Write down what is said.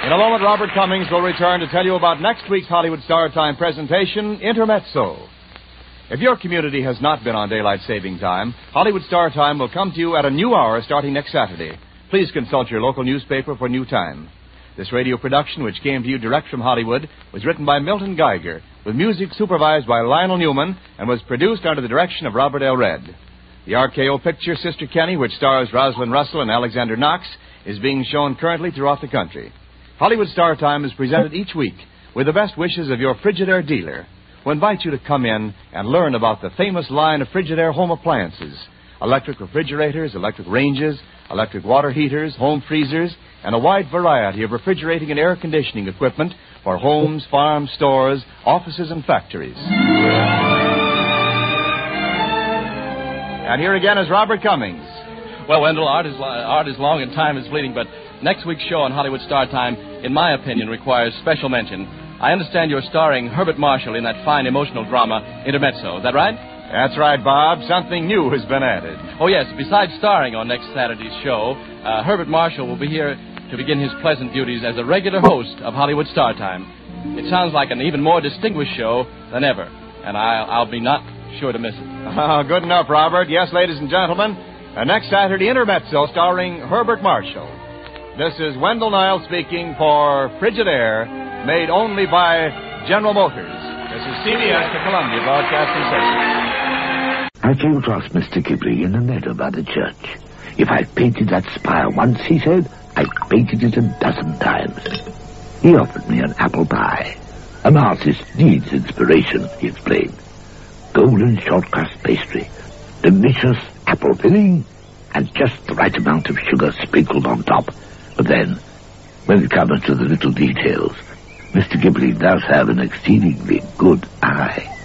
In a moment, Robert Cummings will return to tell you about next week's Hollywood Star Time presentation, Intermezzo. If your community has not been on daylight saving time, Hollywood Star Time will come to you at a new hour starting next Saturday. Please consult your local newspaper for new time. This radio production, which came to you direct from Hollywood, was written by Milton Geiger, with music supervised by Lionel Newman, and was produced under the direction of Robert L. Redd. The RKO picture, Sister Kenny, which stars Rosalind Russell and Alexander Knox, is being shown currently throughout the country. Hollywood Star Time is presented each week with the best wishes of your Frigidaire dealer, who invites you to come in and learn about the famous line of Frigidaire home appliances: electric refrigerators, electric ranges, electric water heaters, home freezers, and a wide variety of refrigerating and air conditioning equipment for homes, farms, stores, offices, and factories. And here again is Robert Cummings. Well, Wendell, art is long and time is fleeting, but next week's show on Hollywood Star Time, in my opinion, requires special mention. I understand you're starring Herbert Marshall in that fine emotional drama, Intermezzo. Is that right? That's right, Bob. Something new has been added. Oh, yes. Besides starring on next Saturday's show, Herbert Marshall will be here to begin his pleasant duties as a regular host of Hollywood Star Time. It sounds like an even more distinguished show than ever, and I'll be not sure to miss it. Oh, good enough, Robert. Yes, ladies and gentlemen, next Saturday, Intermezzo starring Herbert Marshall. This is Wendell Niles speaking for Frigidaire, made only by General Motors. This is CBS, the Columbia Broadcasting System. I came across Mr. Ghibli in the meadow by the church. If I painted that spire once, he said, I painted it 12 times. He offered me an apple pie. An artist needs inspiration, he explained. Golden short crust pastry, delicious apple filling, and just the right amount of sugar sprinkled on top. But then, when it comes to the little details, Mr. Ghibli does have an exceedingly good eye.